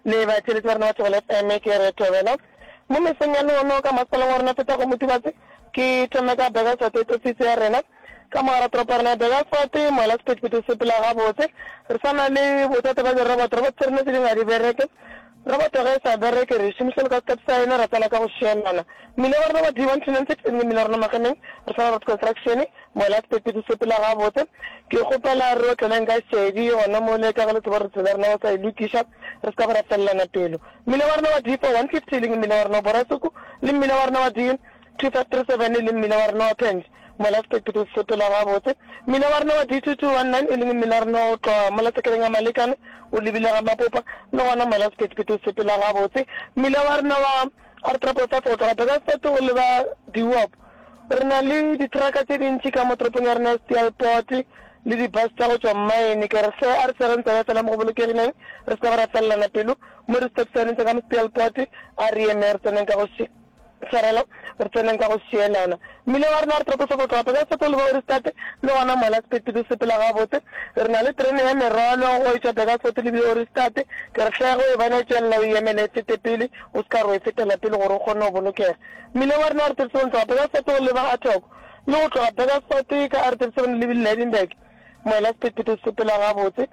le ba tsele tsarna wa tsole FM ke re tobela mo mesenyane ono ka masala wa rena feta go motivatse ke tsena ka daga sa te tsitse ya rena ka mara troparna daga fate mo la spet pete sepela ga botse re sana le botsate ba re ba tserne tse dinga di bereke Robert Reza bereke re simsel ka tsaya ina ratala ka go shena mile warna ba diwan tsinentse tsinne mile warna makane re sana road construction mo la spet pete sepela ga botse ke gopela re tla nga sedi ona mo le ka le tsoba re tsela rena sa ilukisha re ska bara tsela na pelo mile warna wa di 150 le mile warna borasuku le mile warna wa di 2537 le mile warna wa pens mala spectator sepela ga botse mile warna wa D2219 le mile warna o twa mala tsekelenga malekane o lebile ga mapopa no wana mala spectator sepela ga botse mile warna wa artrapo tsa foto ga daga foto le ba diwop rena le di traka tse dintsi ka motropong ya rena steel port le di bus tsa go tswa mine ke re se a re tsara tsala mo go bolokegileng re ska bara tsalla na pelo mo re stepsane tsa ka steel port a re emer tsena ka go sarelo re tsena ka go sielana mile warna re tropo go tlopa ga setlo le re state le wana mala spectator sepela ga botse re na le trene ya meralo go itsa daga setlo le re state ke re tlhago e bana tsela o yemele tete pele o ska re fetela pele gore o gone go bolokega mile warna re tsentse ga setlo le ba atoko le go tloga daga setlo ka R37 le Ledenburg mala spectator sepela ga botse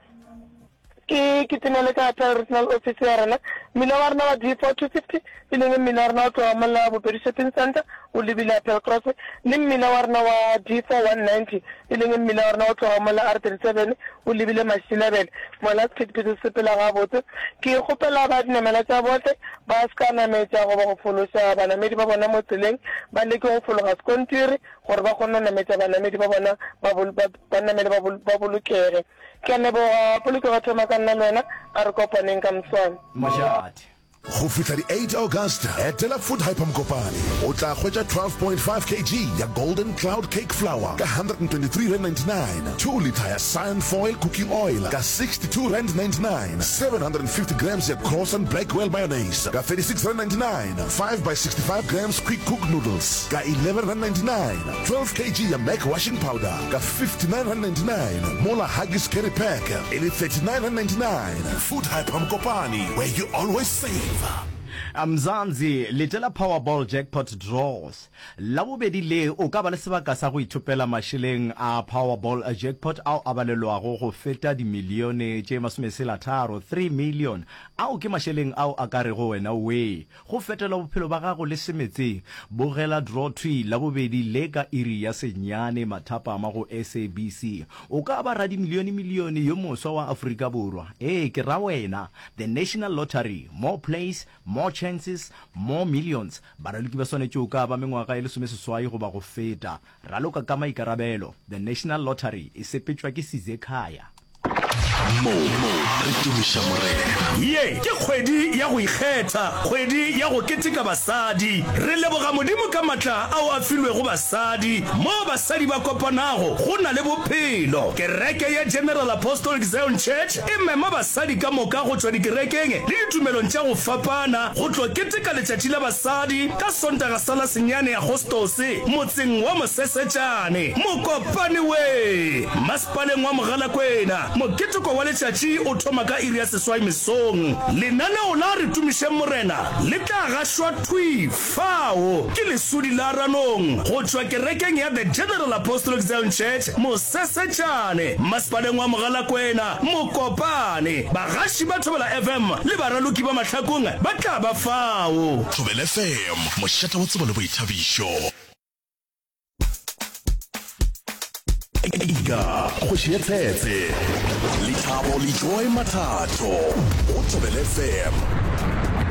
ke tenele ka regional office ya rena mile warna wa D4250 ile mile warna wa mala bo shopping center o lebile Apple Cross le mile warna wa D4190 ile mile warna wa mala R37 o lebile Mashilabel mala spectator sepela ga botse ke gopela ba dinamela tsa botle ba ska na metsa go ba go folosa bana medi ba bona mo tseleng ba le ke go fologa skontiri gore ba gonna na metsa bana medi ba bona ba na medi ba bolokere ke ne bo poloko ga thoma ka nna lena a re kopaneng ka mswana Mashati Go fitla di 8 August etela Food Hyper Mkopane o tla hwetša 12.5 kg ya Golden Cloud Cake Flour ka 123.99, 2 liter ya Cyan Foil Cooking Oil ka 62.99, 750 grams ya Cross and Blackwell Mayonnaise ka 36.99, 5 by 65 grams Quick Cook Noodles ka 11.99, 12 kg ya Mac Washing Powder ka 59.99, Mola Haggis Curry Pack ili 39.99. Food Hyper Mkopane, where you always save. Mzanzi letela Powerball jackpot draws la bobedi le o ka ba le sebaka sa go ithopela mashileng a Powerball jackpot ao a balelwago go feta di milione tše 3 million ao ke mashileng ao a ka re go wena we go fetela bophelo ba gago le semetse bogela draw 3 la bobedi le ka iri ya senyane mathapa ma go SABC o ka ba ra di milione yo moswa wa Afrika Borwa ke ra wena the National Lottery, more plays, more chances, more millions. Baraluki ba swanetse o ka ba mengwaga e le 16 go ba go feta raloka ka maikarabelo. The National Lottery e sepetšwa ke Sizekhaya. Mo re tumisha morena ye ke kgwedi ya go ikgetha, kgwedi ya go keteka basadi. Re leboga modimo ka matla ao a filwe go basadi mo basadi ba kopanago go na le bophelo. Kereke ya General Apostolic Zion Church e mema basadi ka moka go tswa dikerekeng le ditumelong tša go fapana go tlo keteka letšatši la basadi ka Sontaga sala senyane ya Agostose motseng wa Mosesetšane. Mokopane we Masepaleng wa Mogalakwena moketeko wa letšatši o thoma ka iri ya seswai mesong. Lenaneo la re tumiše morena le tla gašwa twi fao ke lesudi la ranong go tšwa kerekeng ya The General Apostolic Zion Church Mosesetšane Masepaleng wa Mogalakwena Mokopane. Bagaši ba Thobela FM le baraloki ba mahlakong ba tla ba fao. Thobela FM mošata wa tsebo le boithabišo. Ika kgoši ya tshetse Lethabo le Joy Mathato o Thobela FM.